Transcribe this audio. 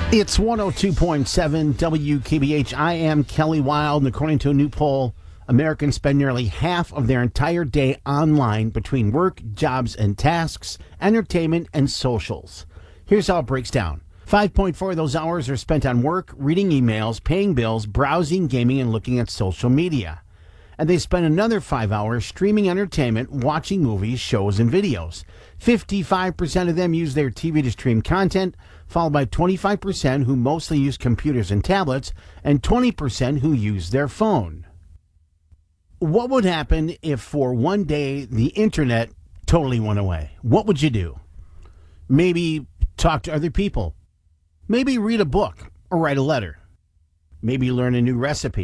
It's 102.7 WKBH. I am Kelly Wild, and according to a new poll, Americans spend nearly half of their entire day online between work, jobs and tasks, entertainment, and socials. Here's how it breaks down. 5.4 of those hours are spent on work, reading emails, paying bills, browsing, gaming, and looking at social media. And they spend another 5 hours streaming entertainment, watching movies, shows, and videos. 55% of them use their TV to stream content, followed by 25% who mostly use computers and tablets, and 20% who use their phone. What would happen if for one day the internet totally went away? What would you do? Maybe talk to other people. Maybe read a book or write a letter. Maybe learn a new recipe.